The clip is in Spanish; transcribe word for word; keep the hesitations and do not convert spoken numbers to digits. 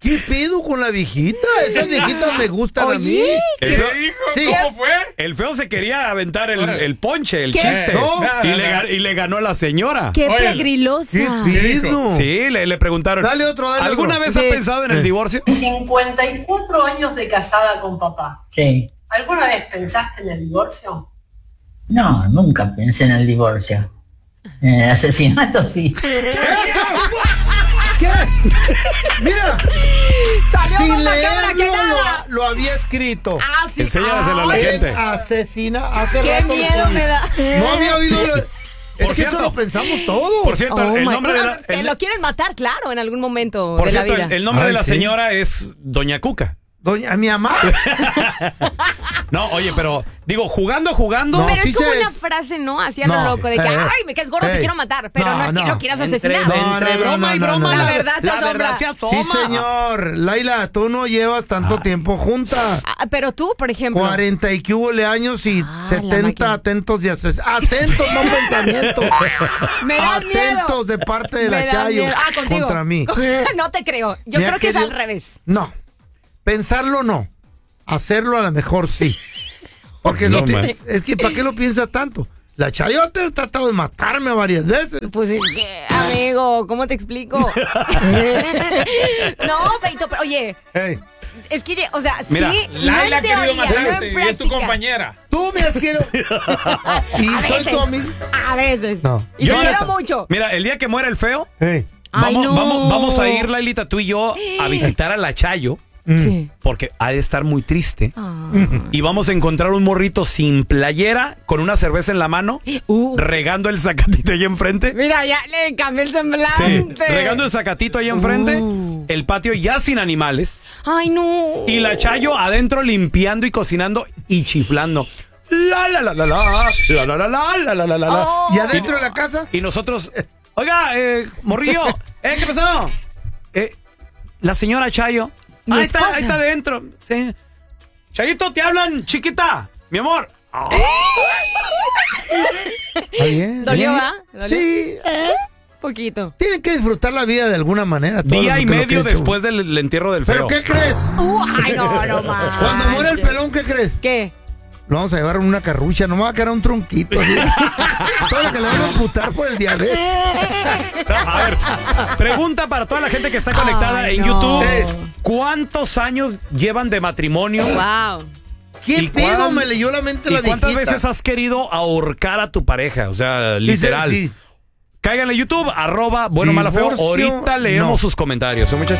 ¿Qué pedo con la viejita? Esas viejitas me gustan. Oye, a mí. ¿Qué dijo? Sí. ¿Cómo fue? El feo se quería aventar el, el ponche, el ¿Qué? chiste. No, y, no, le, no. y le ganó a la señora. ¡Qué pegrilosa! ¿Qué pedo? Sí, le, le preguntaron. Dale otro, dale ¿Alguna otro? vez sí. ha pensado en el divorcio? cincuenta y cuatro años de casada con papá. Sí. ¿Alguna vez pensaste en el divorcio? No, nunca pensé en el divorcio. En el asesinato sí. ¿Qué? Mira. Salió sin más macabra que nada. Lo, lo había escrito. Ah, sí. Enséñaselo a la gente. Asesina hace Qué rato. miedo me da. No había oído. Lo, Por es cierto, que eso lo pensamos todos. Por cierto, oh el nombre de la... El, lo quieren matar, claro, en algún momento por de cierto, la vida. El, el nombre Ay, de la sí. señora es Doña Cuca. Doña, mi mamá. No, oye, pero digo, jugando, jugando. No, pero sí es como se una es... frase, ¿no? Así a no, lo loco, de que, eh, ay, me caes gordo, eh, te quiero matar. Pero no, no es que no. lo quieras Entre, asesinar. no, entre no, broma no, y no, broma, no, no. La verdad se la asombra. verdad se asoma. Sí, señor. Laila, tú no llevas tanto ah. tiempo junta. Ah, pero tú, por ejemplo. cuarenta y que hubo años y ah, setenta atentos y ases... Atentos, no pensamientos. Me da miedo. Atentos de parte de Me la Chayo ah, contigo. contra mí. No te creo. Yo Me creo que querido... es al revés. No. Pensarlo no. Hacerlo a lo mejor sí. Porque no, no te... es que ¿para qué lo piensas tanto? La Chayo te ha tratado de matarme varias veces. Pues es que, amigo, ¿cómo te explico? No, Feito, pero oye. Hey. Es que, o sea, mira, sí. Laila ha querido matarte no y es tu compañera. Tú me has querido. Y a soy veces, tu amigo. A veces. No. Y yo te quiero neta, mucho. Mira, el día que muera el feo, hey. vamos, Ay, no. vamos, vamos a ir, Lailita, tú y yo, a visitar a la Chayo. Sí. Porque ha de estar muy triste. Ah. Y vamos a encontrar un morrito sin playera, con una cerveza en la mano, Uh. regando el zacatito ahí enfrente. Mira, ya le cambié el semblante. Sí, regando el zacatito ahí enfrente. Uh. El patio ya sin animales. Ay, no. Y la Chayo adentro limpiando y cocinando y chiflando. La la la la la la la la la la la la la. Oh. ¿Y adentro de la casa? Y nosotros, oiga, eh, morrillo, ¿eh, qué pasó? Eh, la señora Chayo. Ahí está, ahí está adentro. Sí. Chayito, te hablan, chiquita. Mi amor. Oh. Está bien. ¿Dolió, va? Sí. ¿Eh? Poquito. Tienen que disfrutar la vida de alguna manera. Día y medio después del, del entierro del feo. ¿Pero qué crees? Uh, ay, no, no más. Cuando muere el pelón, ¿qué crees? ¿Qué? Lo vamos a llevar en una carrucha, no me va a quedar un tronquito. Así. Todo lo que le van a amputar por el diabetes. A ver, pregunta para toda la gente que está conectada Ay, en no. YouTube. Eh. ¿Cuántos años llevan de matrimonio? Wow. ¿Qué pedo me leyó la mente ¿Y la viejita? cuántas veces has querido ahorcar a tu pareja? O sea, literal. Sí, sí. Cáiganle a YouTube, arroba bueno, mala, feo. Ahorita leemos no. sus comentarios. ¿eh, muchachos?